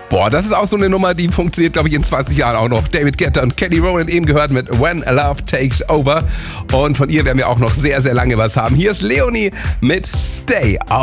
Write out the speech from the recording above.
Boah, das ist auch so eine Nummer, die funktioniert, glaube ich, in 20 Jahren auch noch. David Guetta und Kelly Rowland eben gehört mit When Love Takes Over. Und von ihr werden wir auch noch sehr, sehr lange was haben. Hier ist Leonie mit Stay.